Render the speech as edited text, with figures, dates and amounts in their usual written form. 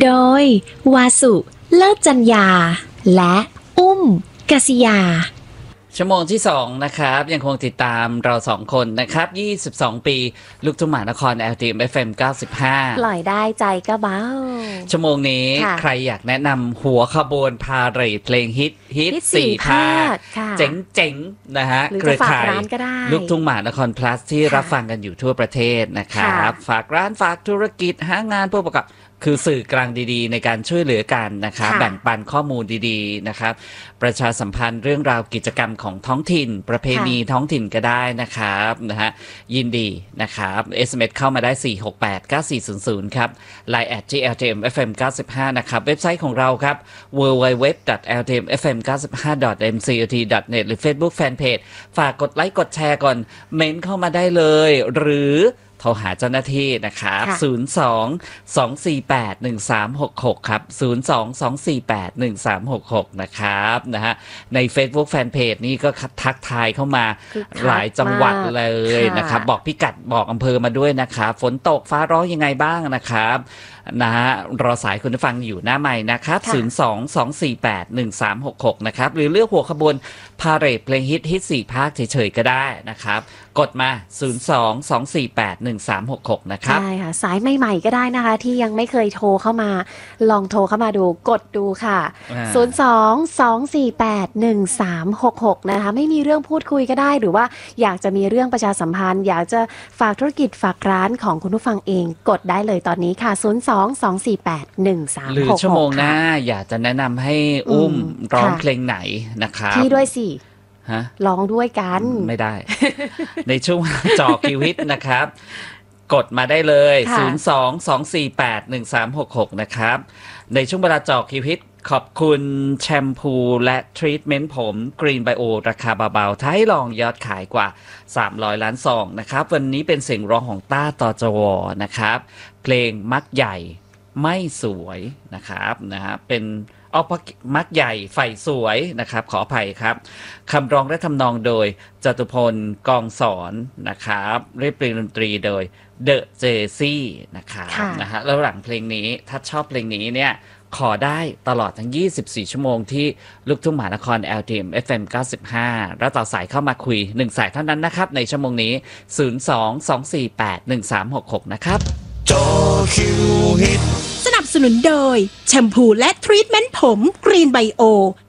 โดยวาสุเลิศจัญญาและอุ้มกษิยาชั่วโมงที่2นะครับยังคงติดตามเรา2คนนะครับ22ปีลูกทุ่งมหานคร LTM FM 95 ปล่อยได้ใจก็เบาชั่วโมงนี้ใครอยากแนะนำหัวขบวนพาเหรดเพลงฮิต4 ภาคเจ๋งๆนะฮะเครือข่ายลูกทุ่งมหานคร plus ที่รับฟังกันอยู่ทั่วประเทศนะครับฝากร้านฝากธุรกิจหางานผู้ประกอบคือสื่อกลางดีๆในการช่วยเหลือกันนะครับแบ่งปันข้อมูลดีๆนะครับประชาสัมพันธ์เรื่องราวกิจกรรมของท้องถิ่นประเพณีท้องถิ่นก็ได้นะครับนะฮะยินดีนะครับ SMS เข้ามาได้4689400ครับ Line @LTMFM95 นะครับเว็บไซต์ของเราครับ www.ltmfm95.mcot.net หรือ Facebook Fanpage ฝากกดไลค์กดแชร์ก่อนเม้นเข้ามาได้เลยหรือโทรหาเจ้าหน้าที่นะครับ02-248-1366ครับ02-248-1366นะครับนะฮะใน Facebook Fanpage นี่ก็ทักทายเข้ามาหลายจังหวัดเลยนะครับบอกพิกัดบอกอำเภอมาด้วยนะครับฝนตกฟ้าร้องยังไงบ้างนะครับนะฮะรอสายคุณผู้ฟังอยู่หน้าใหม่นะครับ02-248-1366นะครับหรือเลือกหัวขบวนพาเหรดเพลงฮิต4 ภาคเฉยๆก็ได้นะครับกดมา02-248-1366นะครับใช่ค่ะสายใหม่ๆก็ได้นะคะที่ยังไม่เคยโทรเข้ามาลองโทรเข้ามาดูกดดูค่ะ02-248-1366นะคะไม่มีเรื่องพูดคุยก็ได้หรือว่าอยากจะมีเรื่องประชาสัมพันธ์อยากจะฝากธุรกิจฝากร้านของคุณผู้ฟังเองกดได้เลยตอนนี้ค่ะ02-248-1366 หรือชั่วโมงหน้าอยากจะแนะนำให้อุ้มร้องเพลงไหนนะครับพี่ด้วยสิฮะร้องด้วยกันไม่ได้ ในช่วงจอคิวฮิตนะครับกดมาได้เลย02-248-1366นะครับในช่วงเวลาจอคิวฮิตขอบคุณแชมพูและทรีทเมนต์ผมกรีนไบโอราคาเบาๆท้ายลองยอดขายกว่า300 ล้านซองนะครับวันนี้เป็นเสียงร้องของต้าตจวนะครับเพลงมักใหญ่ไม่สวยนะครับนะฮะเป็นมักใหญ่ไฟสวยนะครับขออภัยครับคำร้องและทำนองโดยจตุพลกองสอนนะครับเรียบเรียงดนตรีโดยเดอะเจซี่นะครับนะฮะแล้วหลังเพลงนี้ถ้าชอบเพลงนี้เนี่ยขอได้ตลอดทั้ง24ชั่วโมงที่ลูกทุ่งมหานคร LTM FM 95แล้วต่อสายเข้ามาคุย1สายเท่านั้นนะครับในชั่วโมงนี้02-248-1366นะครับจอคิวฮิตสนับสนุนโดยแชมพูและทรีทเมนต์ผมกรีนไบโอ